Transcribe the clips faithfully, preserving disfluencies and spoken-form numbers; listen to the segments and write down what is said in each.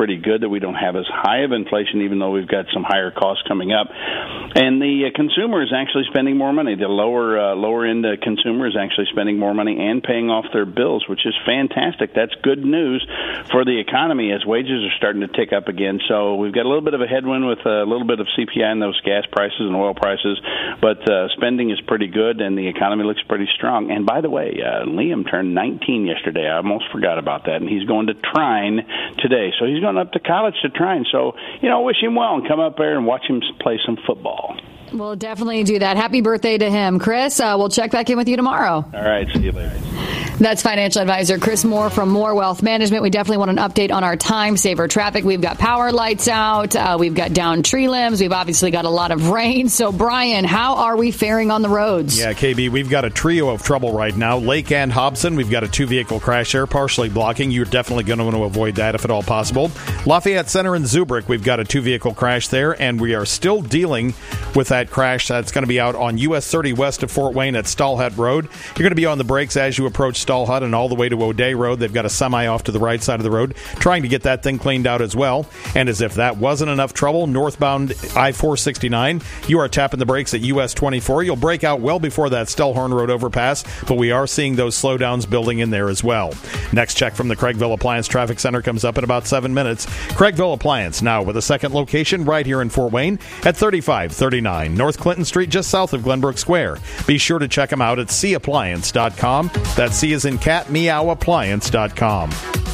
pretty good that we don't have as high of inflation, even though we've got some higher costs coming up. And the uh, consumer is actually spending more money. The lower uh, lower end uh, consumer is actually spending more money and paying off their bills, which is fantastic. That's good news for the economy as wages are starting to tick up again. So we've got a little bit of a headwind with a little bit of C P I in those gas prices and oil prices, but uh, spending is pretty good and the economy looks pretty strong. And by the way, uh, Liam turned nineteen yesterday. I almost forgot about that. And he's going to Trine today. So he's going up to college to Trine. So, you know, wish him well and come up there and watch him play some football. We'll definitely do that. Happy birthday to him. Chris, uh, we'll check back in with you tomorrow. All right. See you later. That's financial advisor Chris Moore from Moore Wealth Management. We definitely want an update on our time saver traffic. We've got power lights out. Uh, we've got down tree limbs. We've obviously got a lot of rain. So, Brian, how are we faring on the roads? Yeah, K B, we've got a trio of trouble right now. Lake and Hobson, we've got a two-vehicle crash there, partially blocking. You're definitely going to want to avoid that if at all possible. Lafayette Center and Zubrik, we've got a two-vehicle crash there, and we are still dealing with that crash. That's going to be out on U S thirty west of Fort Wayne at Stallhut Road. You're going to be on the brakes as you approach Stallhut and all the way to O'Day Road. They've got a semi off to the right side of the road, trying to get that thing cleaned out as well. And as if that wasn't enough trouble, northbound I four sixty-nine, you are tapping the brakes at U S twenty-four. You'll break out well before that Stellhorn Road overpass, but we are seeing those slowdowns building in there as well. Next check from the Craigville Appliance Traffic Center comes up in about seven minutes. Craigville Appliance now with a second location right here in Fort Wayne at thirty-five thirty-nine North Clinton Street, just south of Glenbrook Square. Be sure to check them out at C appliance dot com. That's C as in cat, meow appliance dot com.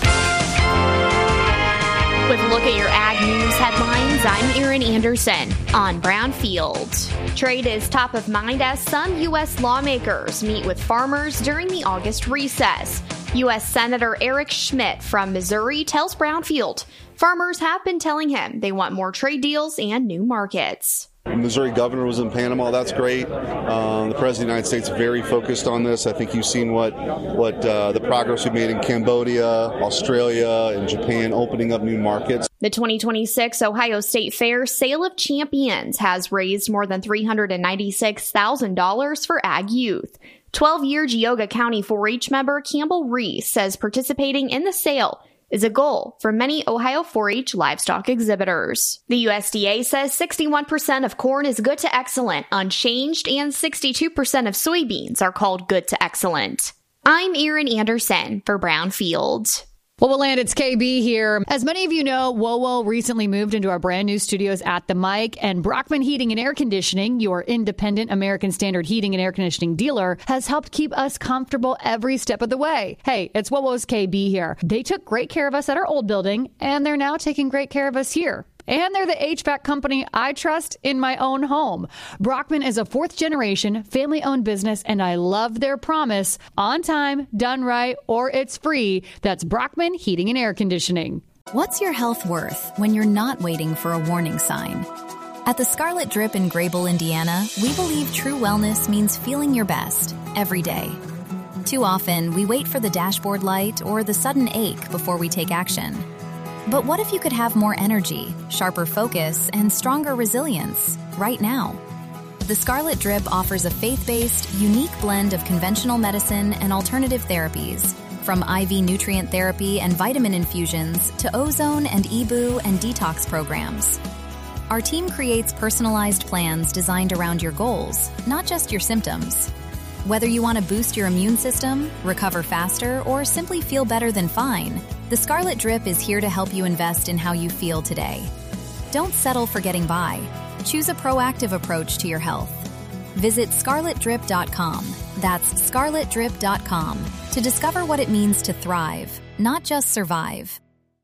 With a look at your ag news headlines, I'm Erin Anderson on Brownfield. Trade is top of mind as some U S lawmakers meet with farmers during the August recess. U S Senator Eric Schmidt from Missouri tells Brownfield farmers have been telling him they want more trade deals and new markets. The Missouri governor was in Panama. That's great. Um, the President of the United States is very focused on this. I think you've seen what what uh, the progress we've made in Cambodia, Australia, and Japan, opening up new markets. The twenty twenty-six Ohio State Fair Sale of Champions has raised more than three hundred ninety-six thousand dollars for ag youth. twelve-year Geauga County four H member Campbell Reese says participating in the sale is a goal for many Ohio four H livestock exhibitors. The U S D A says sixty-one percent of corn is good to excellent, unchanged, and sixty-two percent of soybeans are called good to excellent. I'm Erin Anderson for Brownfield. Well, we'll land. It's K B here. As many of you know, WOWO recently moved into our brand new studios at the Mic, and Brockman Heating and Air Conditioning, your independent American Standard heating and air conditioning dealer, has helped keep us comfortable every step of the way. Hey, it's WOWO's K B here. They took great care of us at our old building, and they're now taking great care of us here. And they're the H V A C company I trust in my own home. Brockman is a fourth-generation, family-owned business, and I love their promise: on time, done right, or it's free. That's Brockman Heating and Air Conditioning. What's your health worth when you're not waiting for a warning sign? At the Scarlet Drip in Grable, Indiana, we believe true wellness means feeling your best every day. Too often, we wait for the dashboard light or the sudden ache before we take action. But what if you could have more energy, sharper focus, and stronger resilience right now? The Scarlet Drip offers a faith-based, unique blend of conventional medicine and alternative therapies, from I V nutrient therapy and vitamin infusions to ozone and E B U and detox programs. Our team creates personalized plans designed around your goals, not just your symptoms. Whether you want to boost your immune system, recover faster, or simply feel better than fine, the Scarlet Drip is here to help you invest in how you feel today. Don't settle for getting by. Choose a proactive approach to your health. Visit scarlet drip dot com. That's scarlet drip dot com to discover what it means to thrive, not just survive.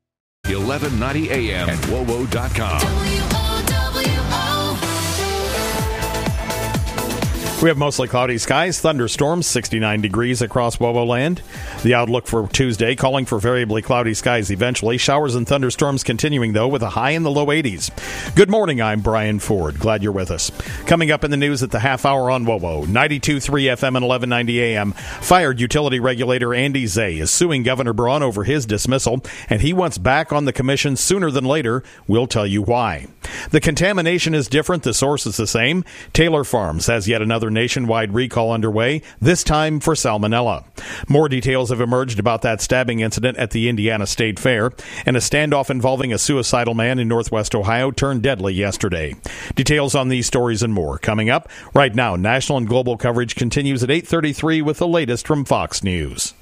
eleven ninety A M at W O W O dot com. We have mostly cloudy skies, thunderstorms, sixty-nine degrees across WOWO land. The outlook for Tuesday, calling for variably cloudy skies eventually. Showers and thunderstorms continuing, though, with a high in the low eighties. Good morning, I'm Brian Ford. Glad you're with us. Coming up in the news at the half hour on WOWO, ninety-two point three F M and eleven ninety A M. Fired utility regulator Andy Zay is suing Governor Braun over his dismissal, and he wants back on the commission sooner than later. We'll tell you why. The contamination is different. The source is the same. Taylor Farms has yet another nationwide recall underway, this time for salmonella. More details have emerged about that stabbing incident at the Indiana State Fair, and a standoff involving a suicidal man in Northwest Ohio turned deadly yesterday. Details on these stories and more coming up. Right now, national and global coverage continues at eight thirty-three with the latest from Fox News.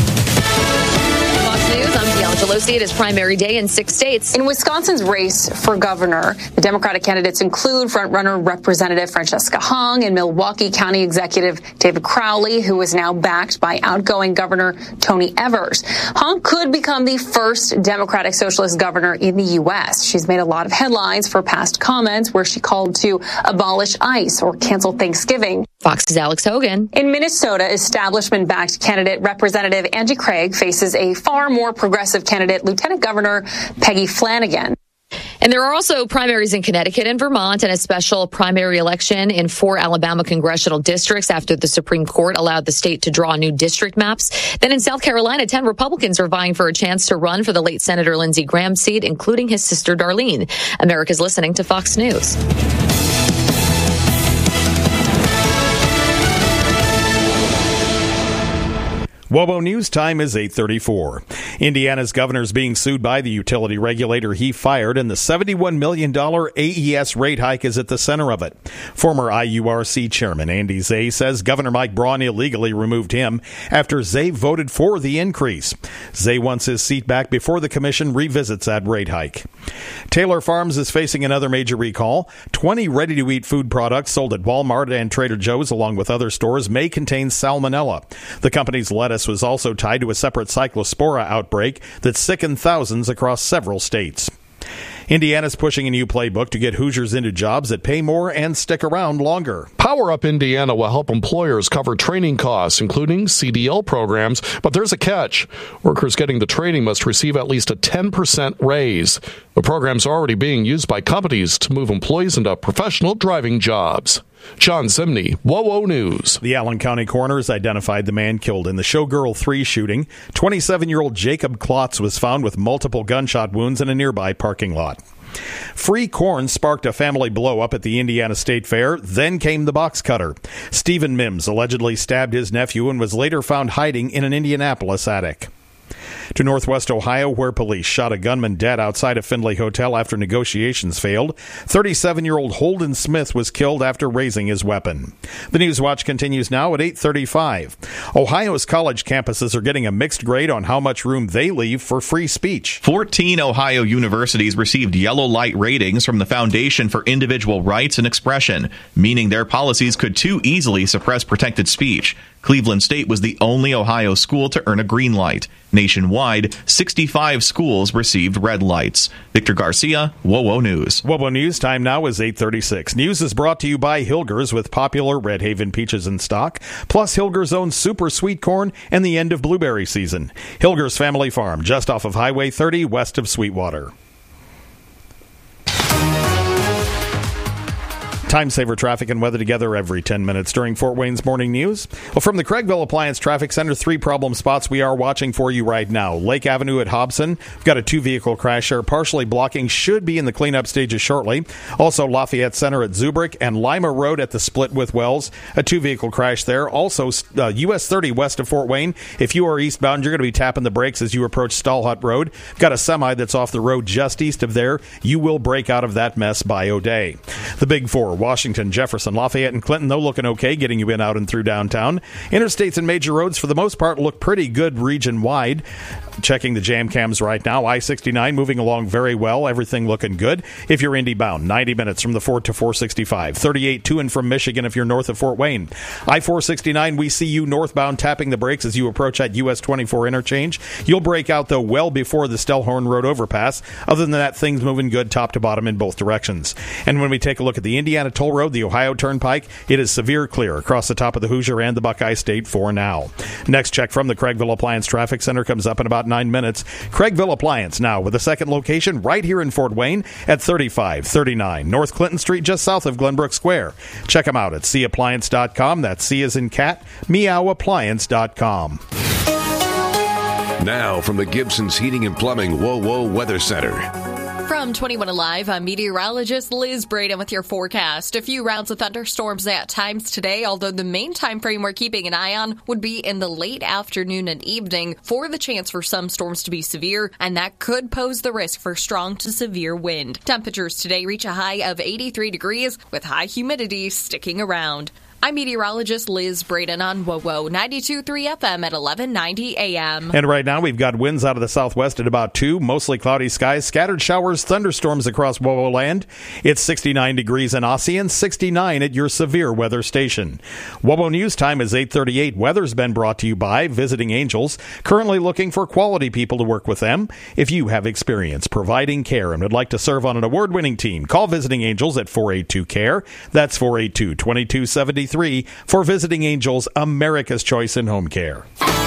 Fox News, I'm D'Angelo. It is primary day in six states. In Wisconsin's race for governor, the Democratic candidates include frontrunner Representative Francesca Hong and Milwaukee County Executive David Crowley, who is now backed by outgoing Governor Tony Evers. Hong could become the first Democratic Socialist governor in the U S. She's made a lot of headlines for past comments where she called to abolish ICE or cancel Thanksgiving. Fox's Alex Hogan. In Minnesota, establishment-backed candidate Representative Angie Craig faces a far more progressive candidate, Lieutenant Governor Peggy Flanagan. And there are also primaries in Connecticut and Vermont and a special primary election in four Alabama congressional districts after the Supreme Court allowed the state to draw new district maps. Then in South Carolina, ten Republicans are vying for a chance to run for the late Senator Lindsey Graham's seat, including his sister Darlene. America's listening to Fox News. WOBO News time is eight thirty-four. Indiana's governor is being sued by the utility regulator he fired, and the seventy-one million dollars A E S rate hike is at the center of it. Former I U R C chairman Andy Zay says Governor Mike Braun illegally removed him after Zay voted for the increase. Zay wants his seat back before the commission revisits that rate hike. Taylor Farms is facing another major recall. twenty ready-to-eat food products sold at Walmart and Trader Joe's, along with other stores, may contain salmonella. The company's lettuce was also tied to a separate cyclospora outbreak that sickened thousands across several states. Indiana's pushing a new playbook to get Hoosiers into jobs that pay more and stick around longer. Power Up Indiana will help employers cover training costs, including C D L programs, but there's a catch. Workers getting the training must receive at least a ten percent raise. The program's already being used by companies to move employees into professional driving jobs. John Zimney, WOWO News. The Allen County coroners identified the man killed in the Showgirl three shooting. twenty-seven-year-old Jacob Klotz was found with multiple gunshot wounds in a nearby parking lot. Free corn sparked a family blow-up at the Indiana State Fair. Then came the box cutter. Stephen Mims allegedly stabbed his nephew and was later found hiding in an Indianapolis attic. To Northwest Ohio, where police shot a gunman dead outside a Findlay hotel after negotiations failed. thirty-seven-year-old Holden Smith was killed after raising his weapon. The News Watch continues now at eight thirty-five. Ohio's college campuses are getting a mixed grade on how much room they leave for free speech. fourteen Ohio universities received yellow light ratings from the Foundation for Individual Rights and Expression, meaning their policies could too easily suppress protected speech. Cleveland State was the only Ohio school to earn a green light. Nationwide, sixty-five schools received red lights. Victor Garcia, WOWO News. WOWO News time now is eight thirty-six. News is brought to you by Hilgers with popular Red Haven peaches in stock, plus Hilgers' own super sweet corn and the end of blueberry season. Hilgers Family Farm, just off of Highway thirty, west of Sweetwater. Time saver traffic and weather together every ten minutes during Fort Wayne's Morning News. Well, from the Craigville Appliance Traffic Center, three problem spots we are watching for you right now. Lake Avenue at Hobson. We've got a two-vehicle crash there, partially blocking, should be in the cleanup stages shortly. Also, Lafayette Center at Zubrick and Lima Road at the split with Wells. A two-vehicle crash there. Also, uh, U S thirty west of Fort Wayne. If you are eastbound, you're going to be tapping the brakes as you approach Stallhut Road. We've got a semi that's off the road just east of there. You will break out of that mess by O'Day. The Big Four, Washington, Jefferson, Lafayette, and Clinton, though, looking okay, getting you in, out, and through downtown. Interstates and major roads, for the most part, look pretty good region-wide. Checking the jam cams right now. I sixty-nine moving along very well. Everything looking good. If you're Indy bound, ninety minutes from the Fort to four sixty-five. thirty-eight to and from Michigan if you're north of Fort Wayne. I four sixty-nine, we see you northbound tapping the brakes as you approach that U S twenty-four interchange. You'll break out, though, well before the Stellhorn Road overpass. Other than that, things moving good top to bottom in both directions. And when we take a look at the Indiana Toll Road, the Ohio Turnpike, it is severe clear across the top of the Hoosier and the Buckeye State for now. Next check from the Craigville Appliance Traffic Center comes up in about nine minutes. Craigville Appliance now with a second location right here in Fort Wayne at thirty-five thirty-nine North Clinton Street, just south of Glenbrook Square. Check them out at c appliance dot com. That's C as in cat, meow appliance dot com. Now from the Gibson's Heating and Plumbing WOWO Weather Center. From twenty-one Alive, I'm meteorologist Liz Braden with your forecast. A few rounds of thunderstorms at times today, although the main time frame we're keeping an eye on would be in the late afternoon and evening for the chance for some storms to be severe, and that could pose the risk for strong to severe wind. Temperatures today reach a high of eighty-three degrees with high humidity sticking around. I'm meteorologist Liz Braden on WOWO ninety-two point three F M at eleven ninety A M. And right now we've got winds out of the southwest at about two, mostly cloudy skies, scattered showers, thunderstorms across WOWO land. It's sixty-nine degrees in Ossian, sixty-nine at your severe weather station. WOWO News Time is eight thirty-eight. Weather's been brought to you by Visiting Angels, currently looking for quality people to work with them. If you have experience providing care and would like to serve on an award-winning team, call Visiting Angels at four eight two C A R E. That's four eight two, two two seven three for Visiting Angels, America's choice in home care.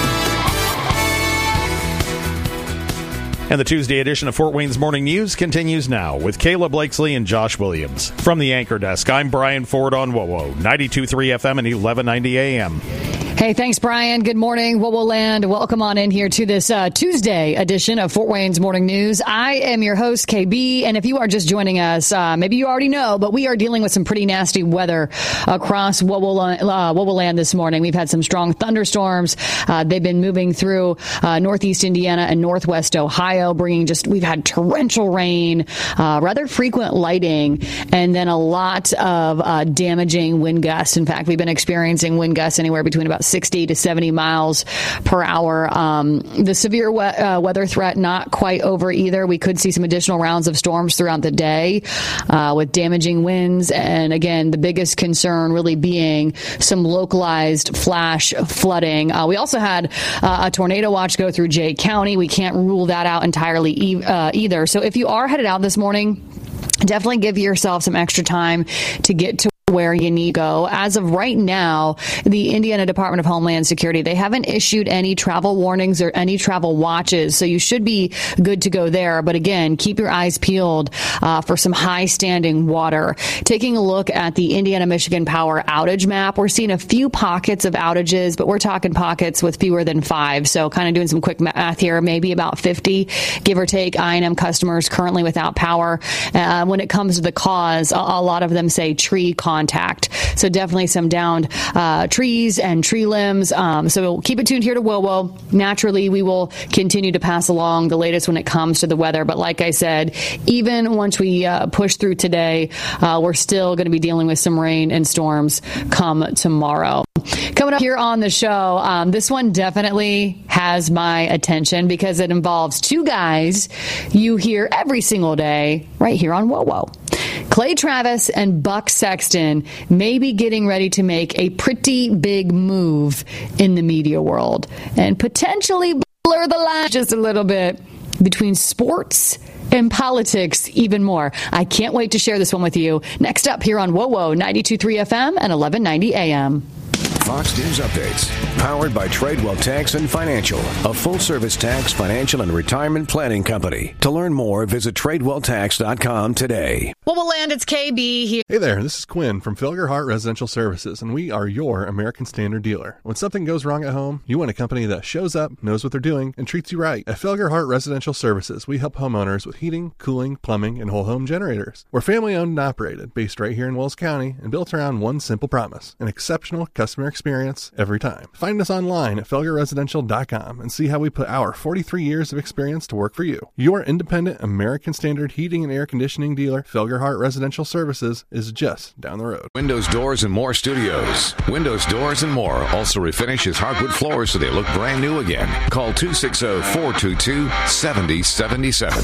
And the Tuesday edition of Fort Wayne's Morning News continues now with Kayla Blakesley and Josh Williams. From the Anchor Desk, I'm Brian Ford on WOWO, ninety-two point three F M and eleven ninety A M. Hey, thanks, Brian. Good morning, WOWO land. Welcome on in here to this uh, Tuesday edition of Fort Wayne's Morning News. I am your host, K B, and if you are just joining us, uh, maybe you already know, but we are dealing with some pretty nasty weather across WOWO, uh, WOWO land this morning. We've had some strong thunderstorms. Uh, they've been moving through uh, northeast Indiana and northwest Ohio, bringing just, we've had torrential rain, uh, rather frequent lighting, and then a lot of uh, damaging wind gusts. In fact, we've been experiencing wind gusts anywhere between about sixty to seventy miles per hour. Um, the severe we- uh, weather threat not quite over either. We could see some additional rounds of storms throughout the day uh, with damaging winds. And again, the biggest concern really being some localized flash flooding. Uh, we also had uh, a tornado watch go through Jay County. We can't rule that out entirely e- uh, either. So if you are headed out this morning, definitely give yourself some extra time to get to where you need to go. As of right now, the Indiana Department of Homeland Security, they haven't issued any travel warnings or any travel watches, so you should be good to go there. But again, keep your eyes peeled uh, for some high standing water. Taking a look at the Indiana-Michigan power outage map, we're seeing a few pockets of outages, but we're talking pockets with fewer than five. So kind of doing some quick math here, maybe about fifty, give or take, I and M customers currently without power. Uh, when it comes to the cause, a, a lot of them say tree contact. Contact. So definitely some downed uh, trees and tree limbs. Um, so keep it tuned here to WOWO. Naturally, we will continue to pass along the latest when it comes to the weather. But like I said, even once we uh, push through today, uh, we're still going to be dealing with some rain and storms come tomorrow. Coming up here on the show, um, this one definitely has my attention because it involves two guys you hear every single day right here on WOWO. Clay Travis and Buck Sexton may be getting ready to make a pretty big move in the media world and potentially blur the line just a little bit between sports and politics even more. I can't wait to share this one with you. Next up here on WOWO ninety-two point three F M and eleven ninety A M. Fox News Updates, powered by Tradewell Tax and Financial, a full-service tax, financial, and retirement planning company. To learn more, visit tradewell tax dot com today. WOWO land, it's K B here. Hey there, this is Quinn from Felger Hart Residential Services, and we are your American Standard dealer. When something goes wrong at home, you want a company that shows up, knows what they're doing, and treats you right. At Felger Hart Residential Services, we help homeowners with heating, cooling, plumbing, and whole home generators. We're family-owned and operated, based right here in Wells County, and built around one simple promise: an exceptional customer experience every time. Find us online at felger residential dot com and see how we put our forty-three years of experience to work for you. Your independent American Standard heating and air conditioning dealer, Felger Hart Residential Services, is just down the road. Windows, Doors, and More Studios. Windows, Doors, and More also refinishes hardwood floors so they look brand new again. Call two six zero, four two two, seven zero seven seven.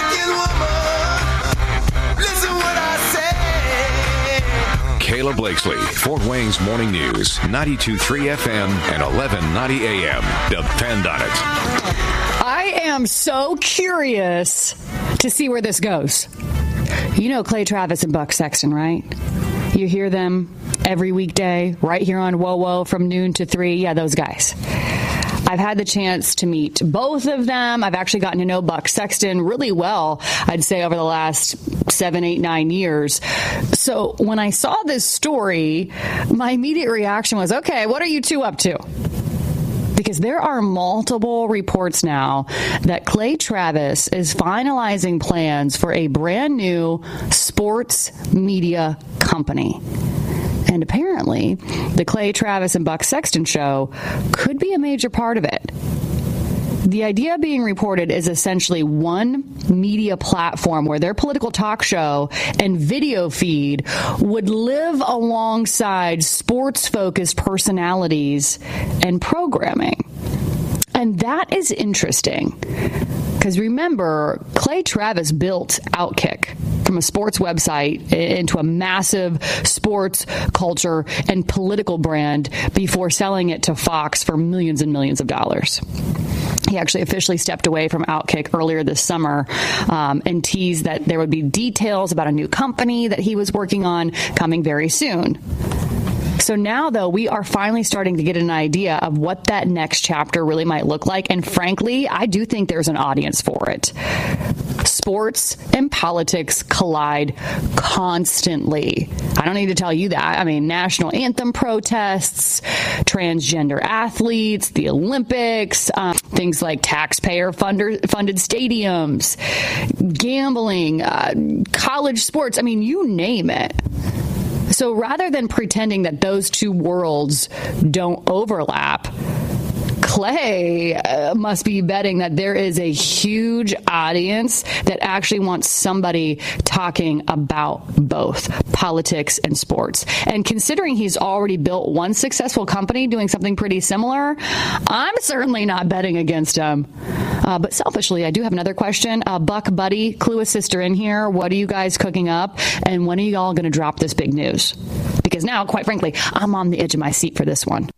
Kayla Blakesley, Fort Wayne's Morning News, ninety-two point three F M and eleven ninety A M. Depend on it. I am so curious to see where this goes. You know Clay Travis and Buck Sexton, right? You hear them every weekday right here on WOWO from noon to three. Yeah, those guys. I've had the chance to meet both of them. I've actually gotten to know Buck Sexton really well, I'd say, over the last seven, eight, nine years. So when I saw this story, my immediate reaction was, okay, what are you two up to? because there are multiple reports now that Clay Travis is finalizing plans for a brand new sports media company. And apparently, the Clay Travis and Buck Sexton show could be a major part of it. The idea being reported is essentially one media platform where their political talk show and video feed would live alongside sports-focused personalities and programming. And that is interesting because remember, Clay Travis built Outkick from a sports website into a massive sports culture and political brand before selling it to Fox for millions and millions of dollars. He actually officially stepped away from Outkick earlier this summer um, and teased that there would be details about a new company that he was working on coming very soon. So now, though, we are finally starting to get an idea of what that next chapter really might look like. And frankly, I do think there's an audience for it. Sports and politics collide constantly. I don't need to tell you that. I mean, national anthem protests, transgender athletes, the Olympics, um, things like taxpayer-funded stadiums, gambling, uh, college sports. I mean, you name it. So rather than pretending that those two worlds don't overlap, Clay uh, must be betting that there is a huge audience that actually wants somebody talking about both politics and sports. And considering he's already built one successful company doing something pretty similar, I'm certainly not betting against him. Uh, but selfishly, I do have another question. Uh, Buck, Buddy, clue a sister in here. What are you guys cooking up? And when are you all going to drop this big news? Because now, quite frankly, I'm on the edge of my seat for this one.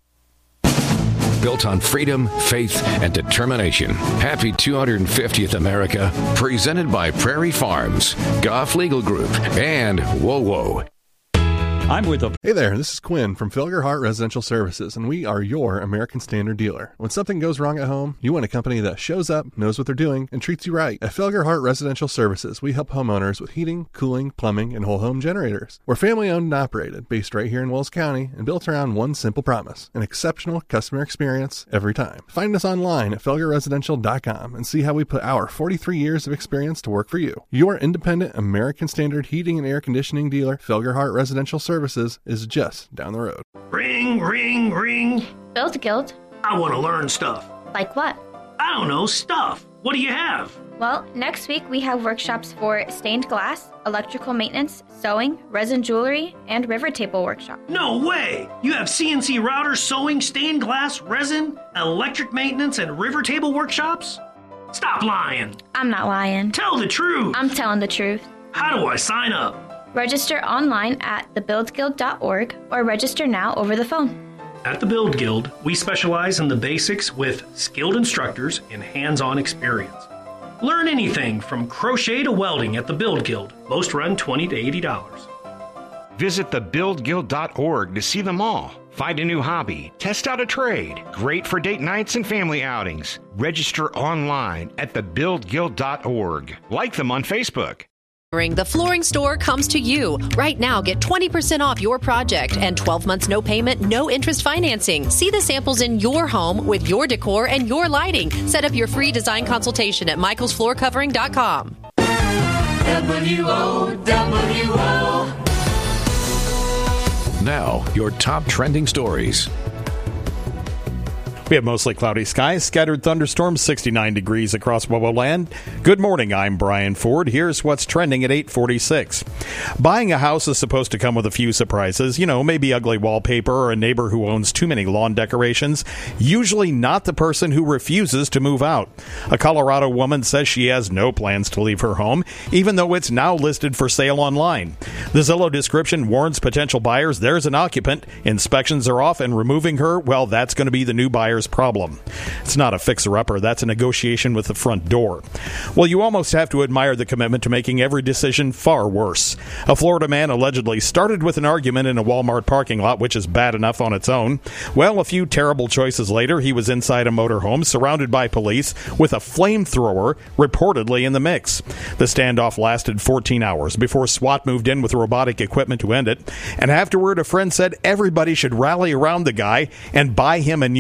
Built on freedom, faith, and determination. Happy two hundred fiftieth America. Presented by Prairie Farms, Goff Legal Group, and Whoa Whoa. I'm with them. Hey there, this is Quinn from Filger Hart Residential Services, and we are your American Standard dealer. When something goes wrong at home, you want a company that shows up, knows what they're doing, and treats you right. At Filger Hart Residential Services, we help homeowners with heating, cooling, plumbing, and whole home generators. We're family owned and operated, based right here in Wells County, and built around one simple promise: an exceptional customer experience every time. Find us online at felger residential dot com and see how we put our forty-three years of experience to work for you. Your independent American Standard heating and air conditioning dealer, Filger Hart Residential Services, is just down the road. Ring, ring, ring. Build Guild. I want to learn stuff. Like what? I don't know, stuff. What do you have? Well, next week we have workshops for stained glass, electrical maintenance, sewing, resin jewelry, and river table workshop. No way! You have C N C routers, sewing, stained glass, resin, electric maintenance, and river table workshops? Stop lying. I'm not lying. Tell the truth. I'm telling the truth. How do I sign up? Register online at the build guild dot org or register now over the phone. At the Build Guild, we specialize in the basics with skilled instructors and hands-on experience. Learn anything from crochet to welding at the Build Guild. Most run twenty to eighty dollars. Visit the build guild dot org to see them all. Find a new hobby, test out a trade. Great for date nights and family outings. Register online at the build guild dot org. Like them on Facebook. The Flooring Store comes to you. Right now, get twenty percent off your project and twelve months no payment, no interest financing. See the samples in your home with your decor and your lighting. Set up your free design consultation at michaels floor covering dot com. W O W O. Now, your top trending stories. We have mostly cloudy skies, scattered thunderstorms, sixty-nine degrees across Wowo land. Good morning, I'm Brian Ford. Here's what's trending at eight forty-six. Buying a house is supposed to come with a few surprises. You know, maybe ugly wallpaper or a neighbor who owns too many lawn decorations. Usually not the person who refuses to move out. A Colorado woman says she has no plans to leave her home, even though it's now listed for sale online. The Zillow description warns potential buyers there's an occupant, inspections are off, and removing her, well, that's going to be the new buyer's problem. It's not a fixer-upper. That's a negotiation with the front door. Well, you almost have to admire the commitment to making every decision far worse. A Florida man allegedly started with an argument in a Walmart parking lot, which is bad enough on its own. Well, a few terrible choices later, he was inside a motorhome surrounded by police with a flamethrower reportedly in the mix. The standoff lasted fourteen hours before SWAT moved in with robotic equipment to end it. And afterward, a friend said everybody should rally around the guy and buy him a new motorhome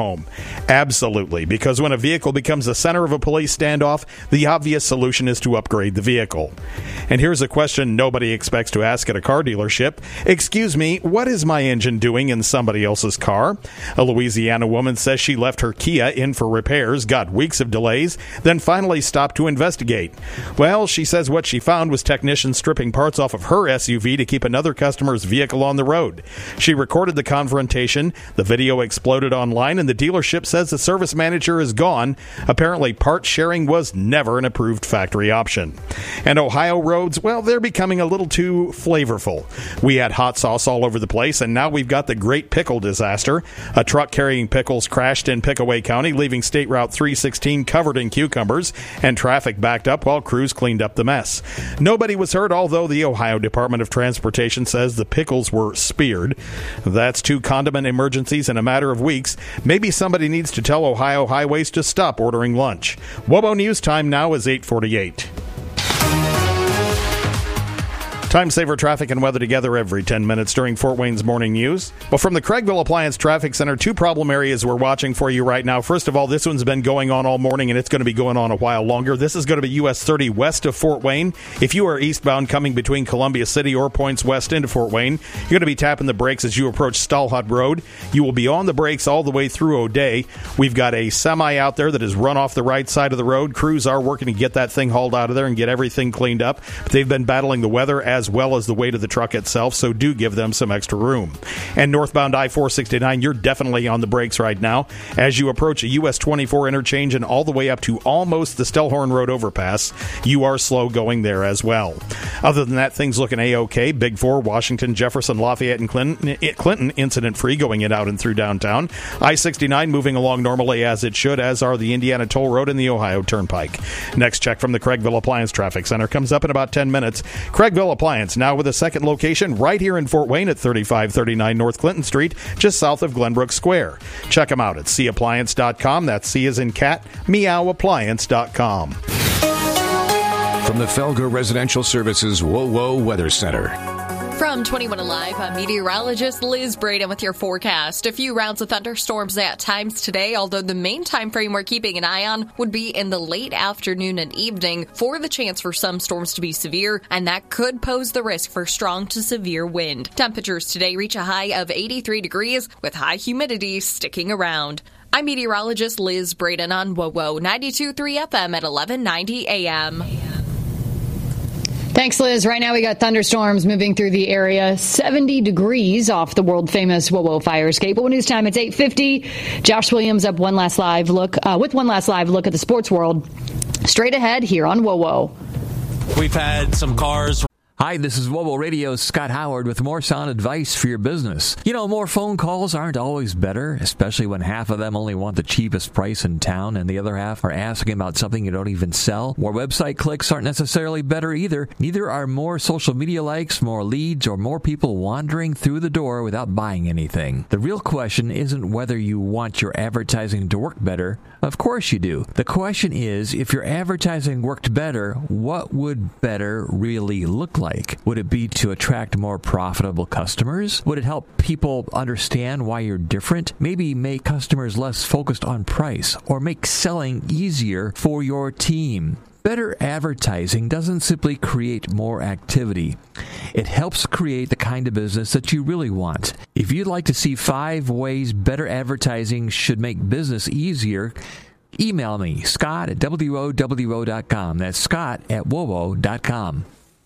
home? Absolutely, because when a vehicle becomes the center of a police standoff, the obvious solution is to upgrade the vehicle. And here's a question nobody expects to ask at a car dealership. Excuse me, what is my engine doing in somebody else's car? A Louisiana woman says she left her Kia in for repairs, got weeks of delays, then finally stopped to investigate. Well, she says what she found was technicians stripping parts off of her S U V to keep another customer's vehicle on the road. She recorded the confrontation. The video exploded online, and the dealership says the service manager is gone. Apparently, part sharing was never an approved factory option. And Ohio roads, well, they're becoming a little too flavorful. We had hot sauce all over the place, and now we've got the Great Pickle disaster. A truck carrying pickles crashed in Pickaway County, leaving State Route three sixteen covered in cucumbers, and traffic backed up while crews cleaned up the mess. Nobody was hurt, although the Ohio Department of Transportation says the pickles were speared. That's two condiment emergencies in a matter of weeks. Maybe somebody needs to tell Ohio highways to stop ordering lunch. WOBO News time now is eight forty-eight. Time saver traffic and weather together every ten minutes during Fort Wayne's Morning News. Well, from the Craigville Appliance Traffic Center, two problem areas we're watching for you right now. First of all, this one's been going on all morning, and it's going to be going on a while longer. This is going to be U S thirty west of Fort Wayne. If you are eastbound coming between Columbia City or points west into Fort Wayne, you're going to be tapping the brakes as you approach Stallhut Road. You will be on the brakes all the way through O'Day. We've got a semi out there that has run off the right side of the road. Crews are working to get that thing hauled out of there and get everything cleaned up. But they've been battling the weather as well as the weight of the truck itself, so do give them some extra room. And northbound I four sixty-nine, you're definitely on the brakes right now as you approach a U S twenty-four interchange and all the way up to almost the Stellhorn Road overpass. You are slow going there as well. Other than that, things looking A-OK. Big Four, Washington, Jefferson, Lafayette, and Clinton, Clinton incident-free going in out and through downtown. I sixty-nine moving along normally as it should, as are the Indiana Toll Road and the Ohio Turnpike. Next check from the Craigville Appliance Traffic Center comes up in about ten minutes. Craigville Appliance, now with a second location right here in Fort Wayne at thirty-five thirty-nine North Clinton Street, just south of Glenbrook Square. Check them out at C appliance dot com. That's C as in cat, meow appliance dot com. From the Felger Residential Services WOWO Weather Center. From twenty-one Alive, I'm meteorologist Liz Braden with your forecast. A few rounds of thunderstorms at times today, although the main time frame we're keeping an eye on would be in the late afternoon and evening for the chance for some storms to be severe, and that could pose the risk for strong to severe wind. Temperatures today reach a high of eighty-three degrees with high humidity sticking around. I'm meteorologist Liz Braden on WOWO ninety-two point three F M at eleven ninety A M. Thanks, Liz. Right now we got thunderstorms moving through the area. seventy degrees off the world-famous WOWO fire escape. But when it's time, it's eight fifty. Josh Williams up one last live look uh, with one last live look at the sports world. Straight ahead here on WOWO. We've had some cars. Hi, this is WOWO Radio's Scott Howard with more sound advice for your business. You know, more phone calls aren't always better, especially when half of them only want the cheapest price in town and the other half are asking about something you don't even sell. More website clicks aren't necessarily better either. Neither are more social media likes, more leads, or more people wandering through the door without buying anything. The real question isn't whether you want your advertising to work better. Of course you do. The question is, if your advertising worked better, what would better really look like? Would it be to attract more profitable customers? Would it help people understand why you're different? Maybe make customers less focused on price or make selling easier for your team. Better advertising doesn't simply create more activity. It helps create the kind of business that you really want. If you'd like to see five ways better advertising should make business easier, email me, Scott at W O W O dot com. That's Scott at W O W O dot com.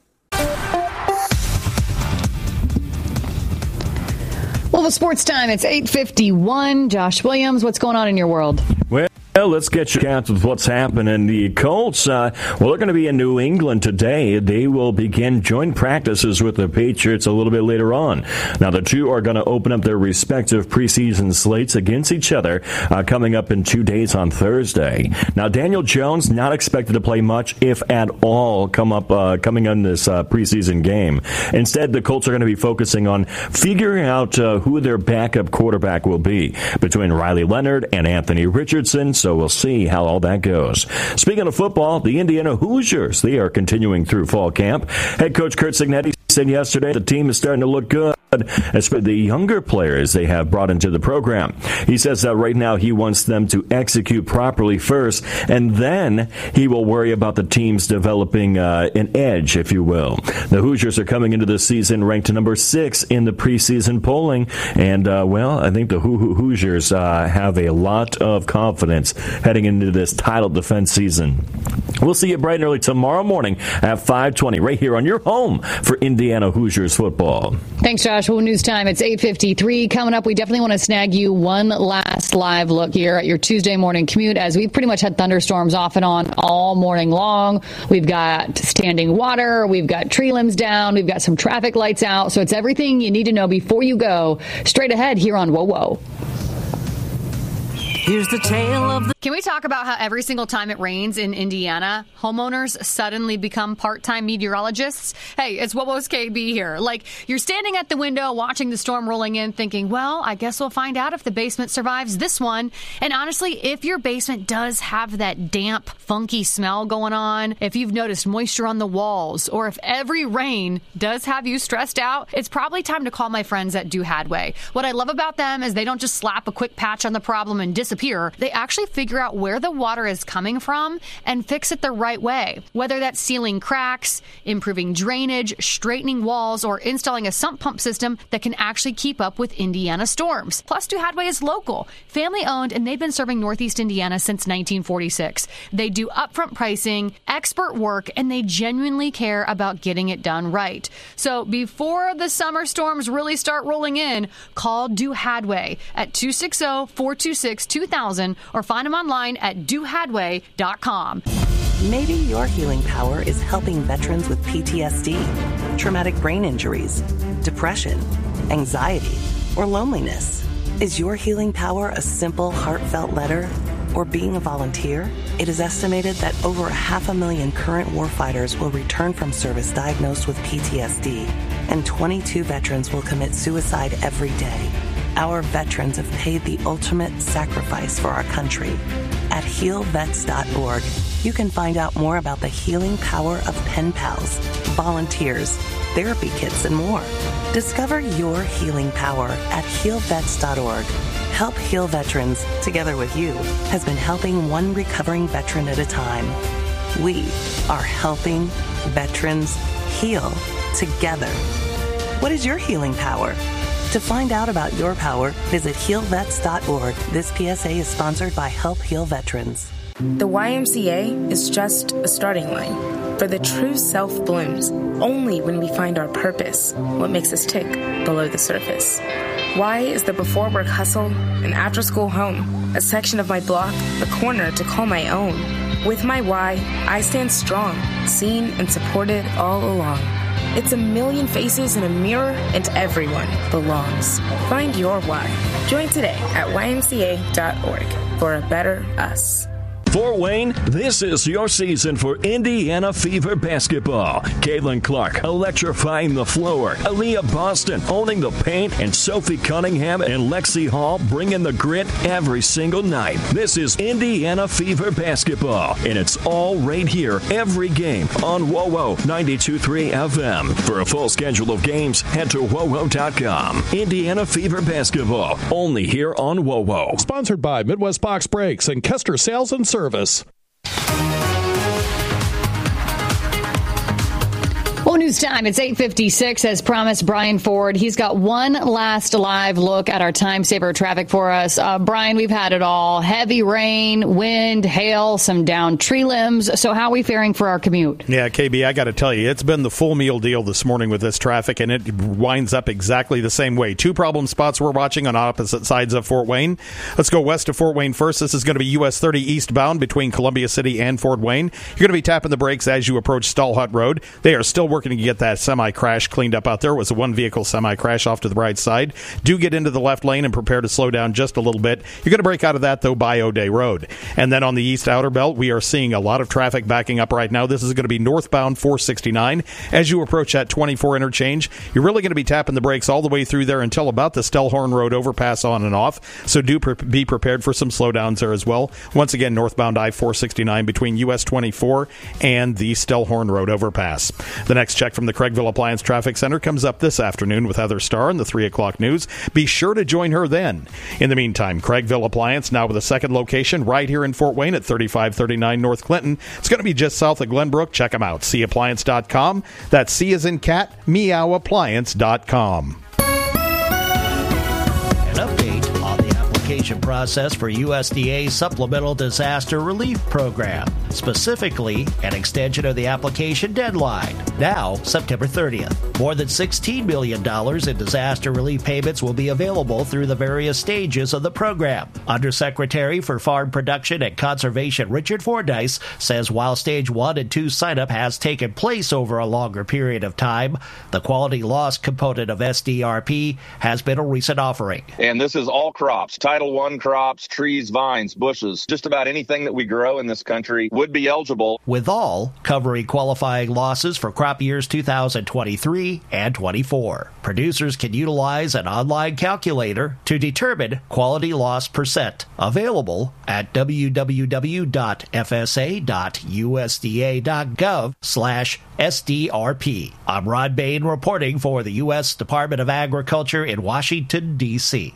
Well, the sports time, it's eight fifty-one. Josh Williams, what's going on in your world? Well, let's get you cats with what's happening. The Colts, uh, well, they're going to be in New England today. They will begin joint practices with the Patriots a little bit later on. Now, the two are going to open up their respective preseason slates against each other uh, coming up in two days on Thursday. Now, Daniel Jones not expected to play much, if at all, come up uh, coming on this uh, preseason game. Instead, the Colts are going to be focusing on figuring out uh, who their backup quarterback will be between Riley Leonard and Anthony Richardson. So So we'll see how all that goes. Speaking of football, the Indiana Hoosiers, they are continuing through fall camp. Head coach Curt Cignetti said yesterday the team is starting to look good, especially the younger players they have brought into the program. He says that right now he wants them to execute properly first, and then he will worry about the teams developing uh, an edge, if you will. The Hoosiers are coming into this season ranked number six in the preseason polling, and, uh, well, I think the Ho- Hoosiers uh, have a lot of confidence heading into this title defense season. We'll see you bright and early tomorrow morning at five twenty right here on your home for Indiana Hoosiers football. Thanks, Josh. Well, news time. It's eight fifty-three. Coming up, we definitely want to snag you one last live look here at your Tuesday morning commute, as we've pretty much had thunderstorms off and on all morning long. We've got standing water. We've got tree limbs down. We've got some traffic lights out. So it's everything you need to know before you go. Straight ahead here on Whoa Whoa. Here's the tale of the... Can we talk about how every single time it rains in Indiana, homeowners suddenly become part-time meteorologists? Hey, it's Wowo's K B here. Like, you're standing at the window watching the storm rolling in thinking, well, I guess we'll find out if the basement survives this one. And honestly, if your basement does have that damp, funky smell going on, if you've noticed moisture on the walls, or if every rain does have you stressed out, it's probably time to call my friends at Do Hadway. What I love about them is they don't just slap a quick patch on the problem and disappear. They actually figure out where the water is coming from and fix it the right way. Whether that's sealing cracks, improving drainage, straightening walls, or installing a sump pump system that can actually keep up with Indiana storms. Plus, Do Hadway is local, family owned, and they've been serving Northeast Indiana since nineteen forty-six. They do upfront pricing, expert work, and they genuinely care about getting it done right. So before the summer storms really start rolling in, call Do Hadway at two six zero, four two six, two thousand or find them online at do hadway dot com. Maybe your healing power is helping veterans with P T S D, traumatic brain injuries, depression, anxiety, or loneliness. Is your healing power a simple, heartfelt letter or being a volunteer? It is estimated that over a half a million current warfighters will return from service diagnosed with P T S D, and twenty-two veterans will commit suicide every day. Our veterans have paid the ultimate sacrifice for our country. At heal vets dot org, you can find out more about the healing power of pen pals, volunteers, therapy kits, and more. Discover your healing power at heal vets dot org. Help Heal Veterans, together with you, has been helping one recovering veteran at a time. We are helping veterans heal together. What is your healing power? To find out about your power, visit heal vets dot org. This P S A is sponsored by Help Heal Veterans. The Y M C A is just a starting line. For the true self blooms only when we find our purpose, what makes us tick below the surface. Y is the before work hustle, an after school home, a section of my block, a corner to call my own. With my Y, I stand strong, seen and supported all along. It's a million faces in a mirror, and everyone belongs. Find your why. Join today at y m c a dot org for a better us. Fort Wayne, this is your season for Indiana Fever basketball. Caitlin Clark electrifying the floor. Aaliyah Boston owning the paint. And Sophie Cunningham and Lexi Hall bringing the grit every single night. This is Indiana Fever basketball. And it's all right here every game on WoWo ninety-two point three F M. For a full schedule of games, head to wowo dot com. Indiana Fever basketball. Only here on WoWo. Sponsored by Midwest Box Brakes and Kester Sales and Service. Well, news time. It's eight fifty-six. As promised, Brian Ford, he's got one last live look at our time saver traffic for us. Uh, Brian, we've had it all. Heavy rain, wind, hail, some downed tree limbs. So how are we faring for our commute? Yeah, K B, I got to tell you, it's been the full meal deal this morning with this traffic, and it winds up exactly the same way. Two problem spots we're watching on opposite sides of Fort Wayne. Let's go west of Fort Wayne first. This is going to be U S thirty eastbound between Columbia City and Fort Wayne. You're going to be tapping the brakes as you approach Stall Hut Road. They are still working to to get that semi-crash cleaned up out there. It was a one-vehicle semi-crash off to the right side. Do get into the left lane and prepare to slow down just a little bit. You're going to break out of that, though, by O'Day Road. And then on the east outer belt, we are seeing a lot of traffic backing up right now. This is going to be northbound four sixty-nine. As you approach that twenty-four interchange, you're really going to be tapping the brakes all the way through there until about the Stellhorn Road overpass on and off. So do pre- be prepared for some slowdowns there as well. Once again, northbound I four sixty-nine between U S twenty-four and the Stellhorn Road overpass. The next check from the Craigville Appliance Traffic Center comes up this afternoon with Heather Starr in the three o'clock news. Be sure to join her then. In the meantime, Craigville Appliance now with a second location right here in Fort Wayne at thirty-five thirty-nine North Clinton. It's going to be just south of Glenbrook. Check them out. C appliance dot com. That's C as in cat, meow appliance dot com. An update on the application process for U S D A's Supplemental Disaster Relief Program, specifically an extension of the application deadline, now September thirtieth. More than sixteen million dollars in disaster relief payments will be available through the various stages of the program. Undersecretary for Farm Production and Conservation Richard Fordyce says while Stage one and two sign-up has taken place over a longer period of time, the quality loss component of S D R P has been a recent offering. And this is all crops, Title one crops, trees, vines, bushes, just about anything that we grow in this country would be eligible. With all covering qualifying losses for crop years two thousand twenty-three and twenty-four. Producers can utilize an online calculator to determine quality loss percent. Available at w w w dot f s a dot u s d a dot gov slash S D R P. I'm Rod Bain reporting for the U S Department of Agriculture in Washington, D C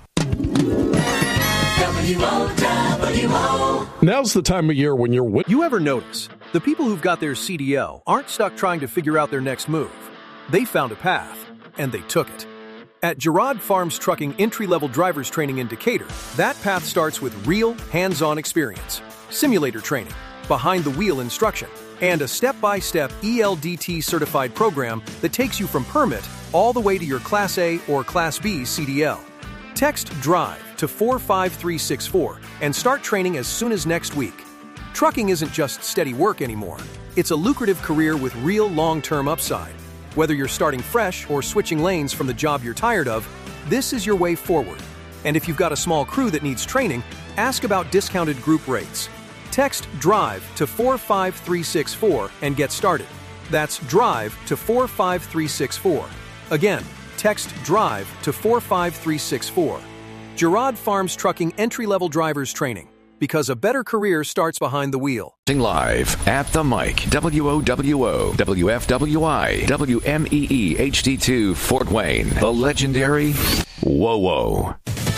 W O W O. Now's the time of year when you're with. You ever notice the people who've got their C D L aren't stuck trying to figure out their next move. They found a path, and they took it. At Girard Farms Trucking Entry-Level Drivers Training in Decatur, that path starts with real, hands-on experience, simulator training, behind-the-wheel instruction, and a step-by-step E L D T-certified program that takes you from permit all the way to your Class A or Class B C D L. Text DRIVE to four five three six four and start training as soon as next week. Trucking isn't just steady work anymore. It's a lucrative career with real long-term upside. Whether you're starting fresh or switching lanes from the job you're tired of, this is your way forward. And if you've got a small crew that needs training, ask about discounted group rates. Text DRIVE to four five three six four and get started. That's DRIVE to four five three six four. Again, text DRIVE to four five three six four. Girard Farms Trucking Entry-Level Drivers Training. Because a better career starts behind the wheel. Live at the mic, W O W O, W F W I, W M E E H D two, Fort Wayne, the legendary Whoa Whoa.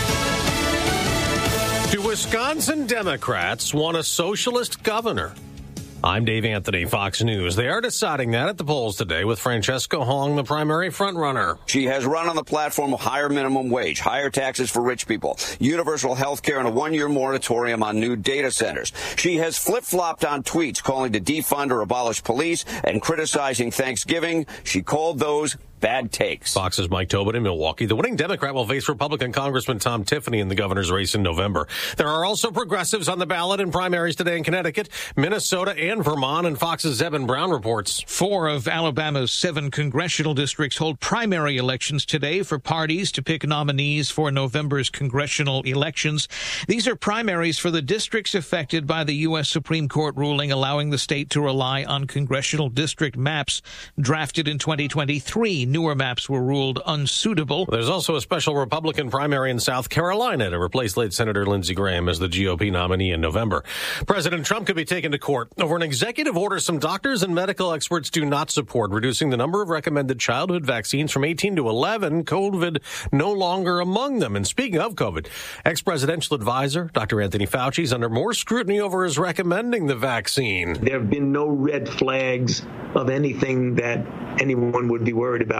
Do Wisconsin Democrats want a socialist governor? I'm Dave Anthony, Fox News. They are deciding that at the polls today with Francesca Hong, the primary frontrunner. She has run on the platform of higher minimum wage, higher taxes for rich people, universal health care, and a one-year moratorium on new data centers. She has flip-flopped on tweets calling to defund or abolish police and criticizing Thanksgiving. She called those bad takes. Fox's Mike Tobin in Milwaukee. The winning Democrat will face Republican Congressman Tom Tiffany in the governor's race in November. There are also progressives on the ballot in primaries today in Connecticut, Minnesota, and Vermont, and Fox's Zebin Brown reports. Four of Alabama's seven congressional districts hold primary elections today for parties to pick nominees for November's congressional elections. These are primaries for the districts affected by the U S Supreme Court ruling allowing the state to rely on congressional district maps drafted in twenty twenty-three. Newer maps were ruled unsuitable. There's also a special Republican primary in South Carolina to replace late Senator Lindsey Graham as the G O P nominee in November. President Trump could be taken to court over an executive order some doctors and medical experts do not support, reducing the number of recommended childhood vaccines from eighteen to eleven, COVID no longer among them. And speaking of COVID, ex-presidential advisor Doctor Anthony Fauci is under more scrutiny over his recommending the vaccine. There have been no red flags of anything that anyone would be worried about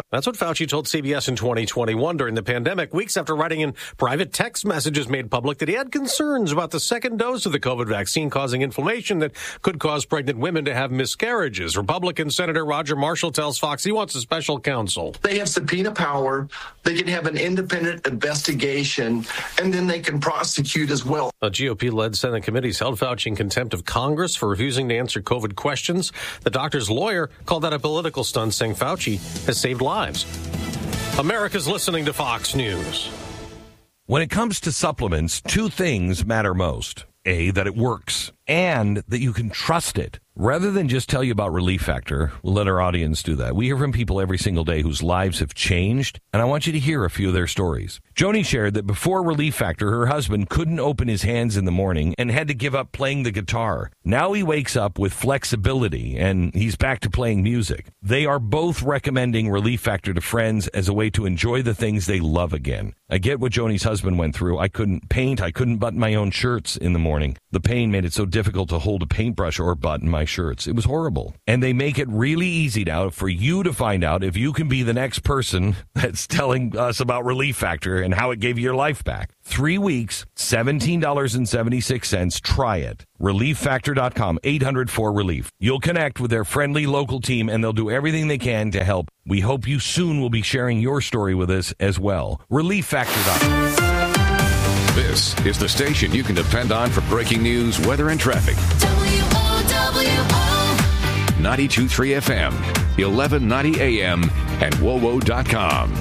That's what Fauci told C B S in twenty twenty-one during the pandemic, weeks after writing in private text messages made public that he had concerns about the second dose of the COVID vaccine causing inflammation that could cause pregnant women to have miscarriages. Republican Senator Roger Marshall tells Fox he wants a special counsel. They have subpoena power. They can have an independent investigation, and then they can prosecute as well. A G O P-led Senate committees held Fauci in contempt of Congress for refusing to answer COVID questions. The doctor's lawyer called that a political stunt, saying Fauci has saved lives. America's listening to Fox News. When it comes to supplements, two things matter most. A, that it works, and that you can trust it. Rather than just tell you about Relief Factor, we'll let our audience do that. We hear from people every single day whose lives have changed, and I want you to hear a few of their stories. Joni shared that before Relief Factor, her husband couldn't open his hands in the morning and had to give up playing the guitar. Now he wakes up with flexibility, and he's back to playing music. They are both recommending Relief Factor to friends as a way to enjoy the things they love again. I get what Joni's husband went through. I couldn't paint. I couldn't button my own shirts in the morning. The pain made it so difficult to hold a paintbrush or button my shirts. It was horrible. And they make it really easy now for you to find out if you can be the next person that's telling us about Relief Factor and how it gave you your life back. Three weeks, seventeen dollars and seventy-six cents. Try it. relief factor dot com, eight hundred four relief. You'll connect with their friendly local team, and they'll do everything they can to help. We hope you soon will be sharing your story with us as well. relief factor dot com. This is the station you can depend on for breaking news, weather, and traffic. W O W O ninety-two point three F M, eleven ninety A M, and W O W O dot com.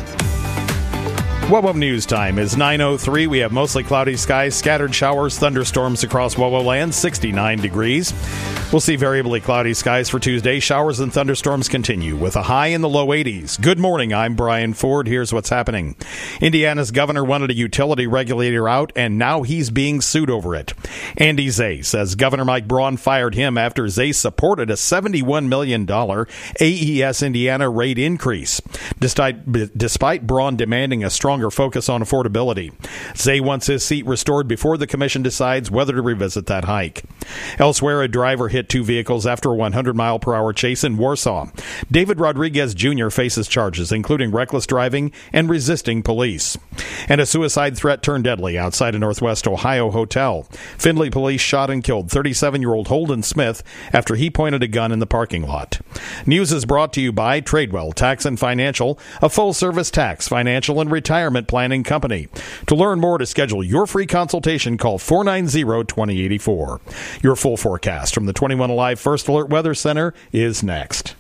W O W O News Time is nine oh three. We have mostly cloudy skies, scattered showers, thunderstorms across W O W O land, sixty-nine degrees. We'll see variably cloudy skies for Tuesday. Showers and thunderstorms continue with a high in the low eighties. Good morning. I'm Brian Ford. Here's what's happening. Indiana's governor wanted a utility regulator out, and now he's being sued over it. Andy Zay says Governor Mike Braun fired him after Zay supported a seventy-one million dollars A E S Indiana rate increase, despite, despite Braun demanding a stronger focus on affordability. Zay wants his seat restored before the commission decides whether to revisit that hike. Elsewhere, a driver hit two vehicles after a one hundred mile per hour chase in Warsaw. David Rodriguez Junior faces charges, including reckless driving and resisting police. And a suicide threat turned deadly outside a Northwest Ohio hotel. Findlay police shot and killed thirty-seven-year-old Holden Smith after he pointed a gun in the parking lot. News is brought to you by Tradewell Tax and Financial, a full-service tax, financial, and retirement planning company. To learn more, to schedule your free consultation, call four nine zero, two zero eight four. Your full forecast from the twenty-one Alive First Alert Weather Center is next.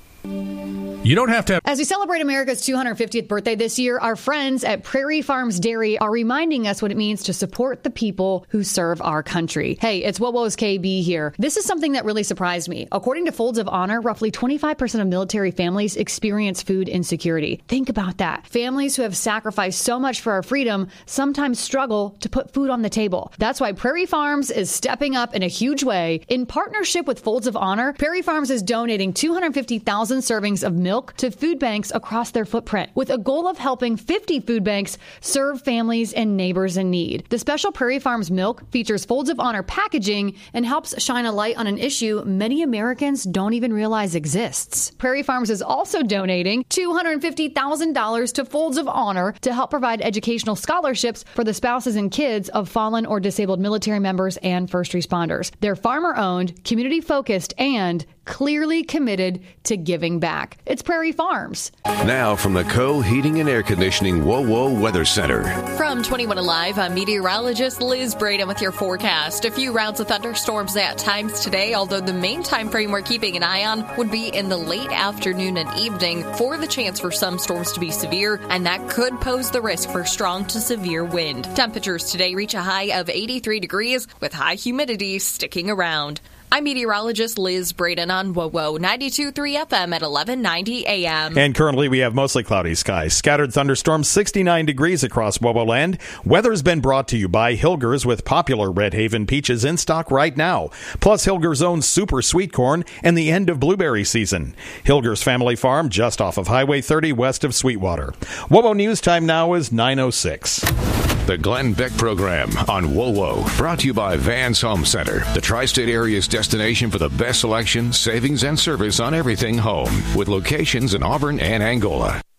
You don't have to have... As we celebrate America's two hundred fiftieth birthday this year, our friends at Prairie Farms Dairy are reminding us what it means to support the people who serve our country. Hey, it's W O W O's K B here. This is something that really surprised me. According to Folds of Honor, roughly twenty-five percent of military families experience food insecurity. Think about that. Families who have sacrificed so much for our freedom sometimes struggle to put food on the table. That's why Prairie Farms is stepping up in a huge way. In partnership with Folds of Honor, Prairie Farms is donating two hundred fifty thousand servings of milk to food banks across their footprint, with a goal of helping fifty food banks serve families and neighbors in need. The special Prairie Farms milk features Folds of Honor packaging and helps shine a light on an issue many Americans don't even realize exists. Prairie Farms is also donating two hundred fifty thousand dollars to Folds of Honor to help provide educational scholarships for the spouses and kids of fallen or disabled military members and first responders. They're farmer-owned, community-focused, and clearly committed to giving back. It's Prairie Farms. Now from the Co Heating and Air Conditioning W O W O Weather Center. From twenty-one Alive, I'm meteorologist Liz Braden with your forecast. A few rounds of thunderstorms at times today, although the main time frame we're keeping an eye on would be in the late afternoon and evening for the chance for some storms to be severe, and that could pose the risk for strong to severe wind. Temperatures today reach a high of eighty-three degrees with high humidity sticking around. I'm meteorologist Liz Braden on W O W O ninety-two point three F M at eleven ninety A M. And currently we have mostly cloudy skies. Scattered thunderstorms, sixty-nine degrees across W O W O land. Weather's been brought to you by Hilger's, with popular Red Haven peaches in stock right now. Plus Hilger's own super sweet corn and the end of blueberry season. Hilger's Family Farm just off of Highway thirty west of Sweetwater. W O W O News Time now is nine oh six. The Glenn Beck Program on W O W O, brought to you by Vans Home Center, the tri-state area's destination for the best selection, savings, and service on everything home, with locations in Auburn and Angola.